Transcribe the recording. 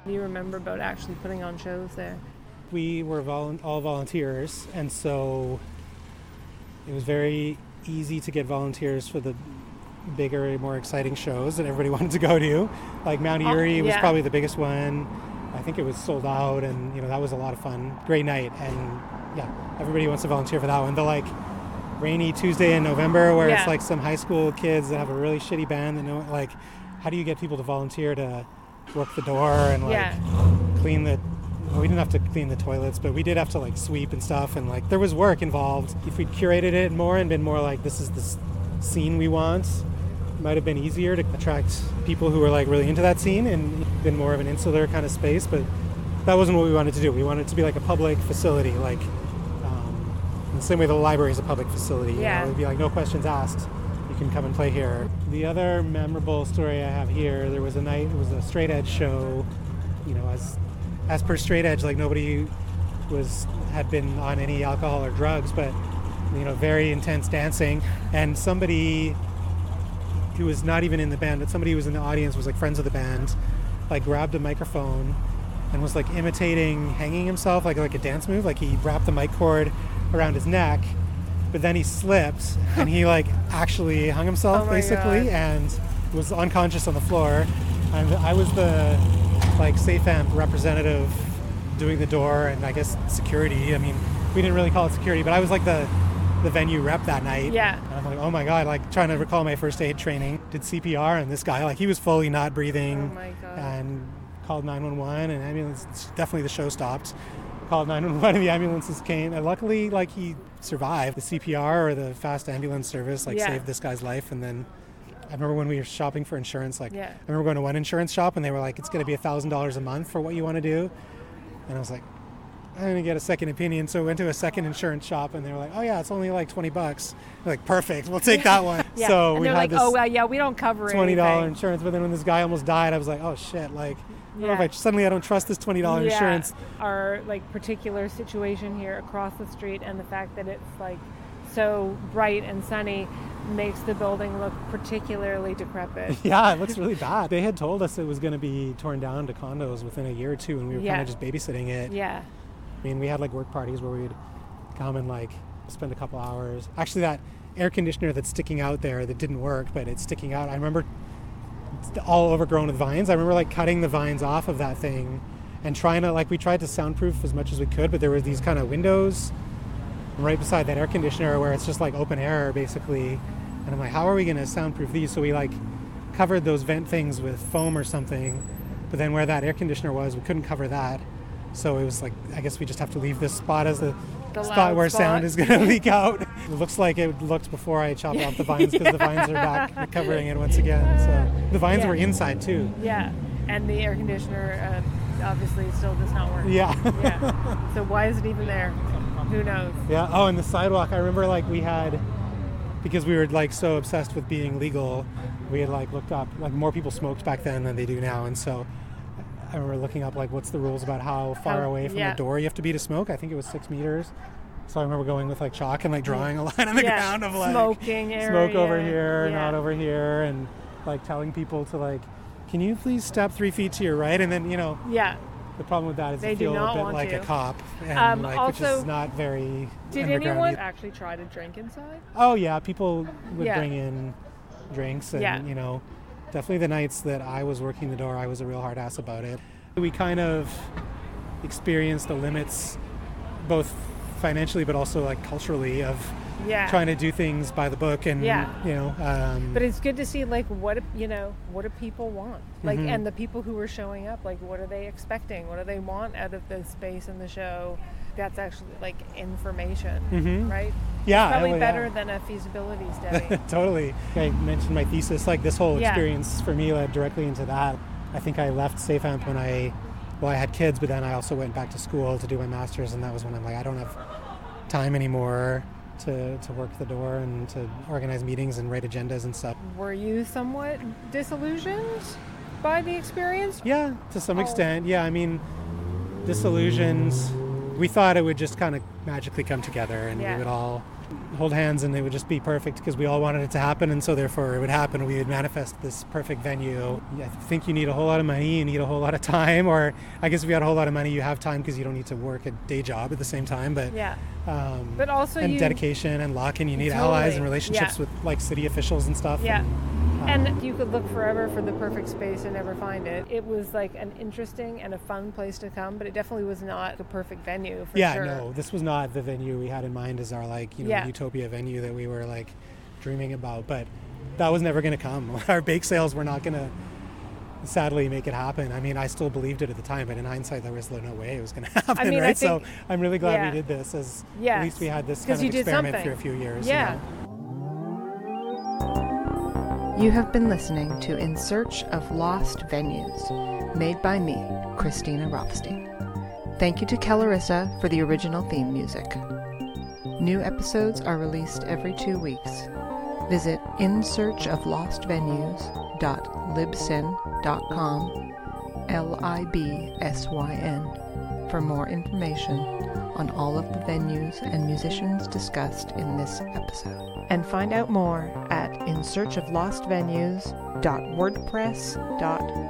do you remember about actually putting on shows there? We were all volunteers, and so it was very easy to get volunteers for the bigger, more exciting shows that everybody wanted to go to. Like Mount Erie was probably the biggest one. I think it was sold out, and that was a lot of fun. Great night, and everybody wants to volunteer for that one. The rainy Tuesday in November where it's like some high school kids that have a really shitty band that how do you get people to volunteer to work the door and clean the we didn't have to clean the toilets, but we did have to sweep and stuff, and there was work involved. If we'd curated it more and been more this is the scene we want, it might have been easier to attract people who were really into that scene and been more of an insular kind of space, but that wasn't what we wanted to do. We wanted it to be a public facility, in the same way the library is a public facility. It would be no questions asked. You can come and play here. The other memorable story I have here, there was a night, it was a straight edge show, as per straight edge, nobody had been on any alcohol or drugs, but very intense dancing, and somebody who was not even in the band, but somebody who was in the audience was friends of the band, grabbed a microphone and was imitating hanging himself like a dance move. He wrapped the mic cord around his neck, but then he slipped and he actually hung himself basically, God. And was unconscious on the floor. And I was the Safe Amp representative doing the door and I guess security. I mean, we didn't really call it security, but I was the venue rep that night. Yeah. And I'm oh my God, trying to recall my first aid training. Did CPR, and this guy, he was fully not breathing. Oh my God. And called 911, and ambulance, definitely the show stopped. Called 911 and the ambulances came, and luckily he survived. The CPR or the fast ambulance service saved this guy's life. And then I remember when we were shopping for insurance, I remember going to one insurance shop and they were it's going to be $1,000 a month for what you want to do. And I was I'm going to get a second opinion. So I went to a second insurance shop and they were oh yeah, it's only $20. They're perfect, we'll take that one. Yeah. So and we they're had this we don't cover $20 insurance. But then when this guy almost died, I was oh shit, suddenly I don't trust this $20 insurance. Our particular situation here across the street, and the fact that it's so bright and sunny makes the building look particularly decrepit. Yeah, it looks really bad. They had told us it was going to be torn down to condos within a year or two, and we were kind of just babysitting it. Yeah. I mean, we had work parties where we'd come and spend a couple hours. Actually, that air conditioner that's sticking out there that didn't work, but it's sticking out. I remember it's all overgrown with vines. I remember cutting the vines off of that thing and trying to we tried to soundproof as much as we could, but there were these kind of windows right beside that air conditioner where it's just open air basically. And I'm how are we going to soundproof these? So we covered those vent things with foam or something, but then where that air conditioner was, we couldn't cover that. So it was I guess we just have to leave this spot as the spot where sound is going to leak out. It looks like it looked before I chopped off the vines, because the vines are back covering it once again. So the vines were inside too. Yeah, and the air conditioner obviously still does not work. Yeah. Yeah. So why is it even there? Who knows? Yeah. Oh, and the sidewalk, I remember we had, because we were so obsessed with being legal, we had looked up, more people smoked back then than they do now. And so I remember looking up what's the rules about how far away from the door you have to be to smoke. I think it was 6 meters. So I remember going with chalk and drawing a line on the ground of smoking area. Smoke over here, not over here, and telling people to can you please step 3 feet to your right? And then the problem with that is they you feel do not a bit want like to. a cop, and also, which is not very. Did anyone actually try to drink inside? Oh yeah, people would bring in drinks, and definitely the nights that I was working the door, I was a real hard ass about it. We kind of experienced the limits, both financially but also culturally, of trying to do things by the book, and but it's good to see what do people want, and the people who are showing up, what are they expecting, what do they want out of the space in the show. That's actually information, right? Yeah, it's probably better than a feasibility study. Totally. I mentioned my thesis, this whole experience for me led directly into that. I think I left Safe Amp when I had kids, but then I also went back to school to do my master's, and that was when I'm I don't have time anymore to work the door and to organize meetings and write agendas and stuff. Were you somewhat disillusioned by the experience? Yeah, to some extent. Yeah, I mean, disillusioned. We thought it would just kind of magically come together and we would all hold hands and it would just be perfect because we all wanted it to happen, and so therefore it would happen. We would manifest this perfect venue. I think you need a whole lot of money, you need a whole lot of time, or I guess if you had a whole lot of money, you have time because you don't need to work a day job at the same time. But but also and dedication and luck, and you need allies and relationships with like city officials and stuff. Yeah. And you could look forever for the perfect space and never find it. It was like an interesting and a fun place to come, but it definitely was not the perfect venue for sure. Yeah, no, this was not the venue we had in mind as our like, utopia venue that we were like dreaming about. But that was never going to come. Our bake sales were not going to sadly make it happen. I mean, I still believed it at the time, but in hindsight, there was no way it was going to happen, I mean, right? So I'm really glad we did this. At least we had this kind of experiment for a few years. Yeah. You know? You have been listening to In Search of Lost Venues, made by me, Christina Rothstein. Thank you to Kellarissa for the original theme music. New episodes are released every 2 weeks. Visit insearchoflostvenues.libsyn.com, LIBSYN, for more information on all of the venues and musicians discussed in this episode. And find out more at insearchoflostvenues.wordpress.com.